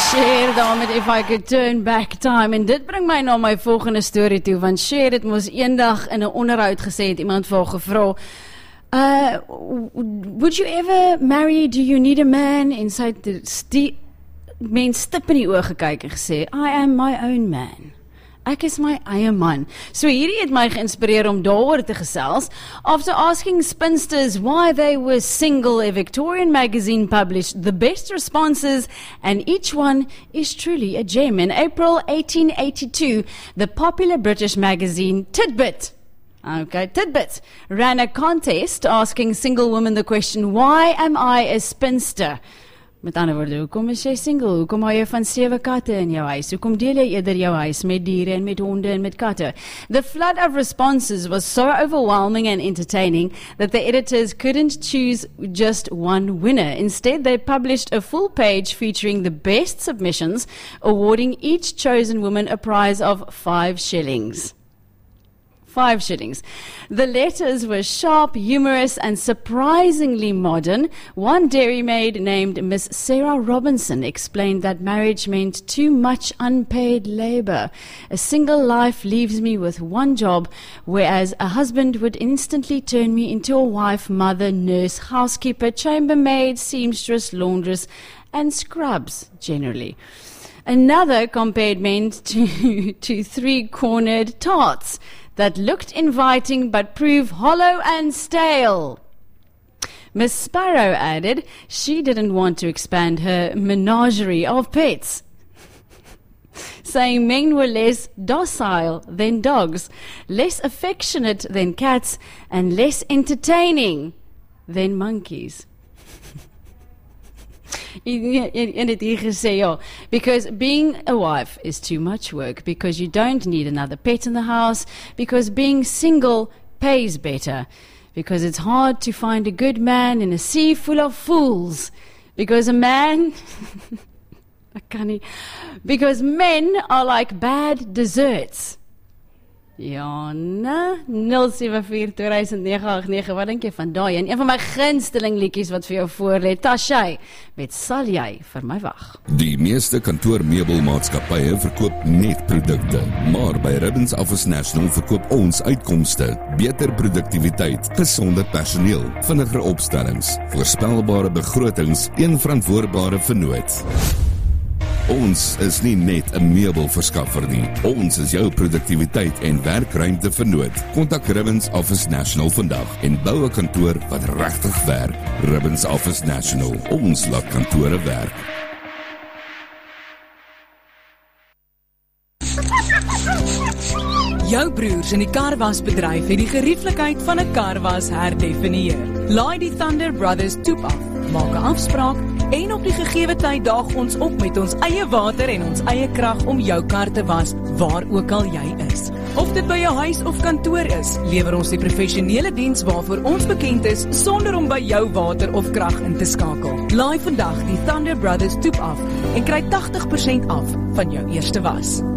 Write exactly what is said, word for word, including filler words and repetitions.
Cher daar met If I Could Turn Back Time. En dit bring my na my volgende storie toe, want Cher het mos eendag in 'n onderhoud gesê, het iemand vir haar gevra, uh, would you ever marry, do you need a man? En sy het die mens stip in die oë gekyk en gesê, I am my own man. Ek is my eie man. So hierdie het my geïnspireer om daaroor te gesels. After asking spinsters why they were single, a Victorian magazine published the best responses, and each one is truly a gem. In April eighteen eighty-two, the popular British magazine Tidbit, okay, Tidbit, ran a contest asking single women the question, why am I a spinster? Met ander woorde, hoekom is jy single? Hoekom hou jy van sewe katte in jou huis? Hoekom deel jy eerder jou huis met diere en met honde en met katte? The flood of responses was so overwhelming and entertaining that the editors couldn't choose just one winner. Instead, they published a full page featuring the best submissions, awarding each chosen woman a prize of five shillings. Five shillings. The letters were sharp, humorous, and surprisingly modern. One dairymaid named Miss Sarah Robinson explained that marriage meant too much unpaid labor. A single life leaves me with one job, whereas a husband would instantly turn me into a wife, mother, nurse, housekeeper, chambermaid, seamstress, laundress, and scrubs generally. Another compared men to, to three-cornered tarts that looked inviting but proved hollow and stale. Miss Sparrow added she didn't want to expand her menagerie of pets, saying men were less docile than dogs, less affectionate than cats, and less entertaining than monkeys. In het hier gesê, ja, because being a wife is too much work, because you don't need another pet in the house, because being single pays better, because it's hard to find a good man in a sea full of fools, because a man, I can't nie, because men are like bad desserts. Ja, na, nul sewe vier twee nege agt nege, wat dink jy van daai? En een van my gunsteling liedjies wat vir jou voorlê, Tashay, met Sal jy vir my wag. Die meeste kantoormeubelmaatskappye verkoop net produkte, maar by Ribbons Office National verkoop ons uitkomste, beter produktiwiteit, gesonde personeel, vinniger opstellings, voorspelbare begrotings, een verantwoordbare vernoot. Ons is nie net 'n meubelverskaffer nie. Ons is jou produktiwiteit en werkruimte vernoot. Kontak Ribbons Office National vandag en bou 'n kantoor wat regtig werk. Ribbons Office National. Ons laat kantore werk. Jou broers in die karwasbedryf het die gerieflikheid van 'n karwas herdefinieer. Laai die Thunder Brothers toep af, maak 'n afspraak en op die gegewe tyd daag ons op met ons eie water en ons eie krag om jou kar te was, waar ook al jy is. Of dit by jou huis of kantoor is, lewer ons die professionele diens waarvoor ons bekend is, sonder om by jou water of krag in te skakel. Laai vandag die Thunder Brothers toep af en kry tachtig persent af van jou eerste was.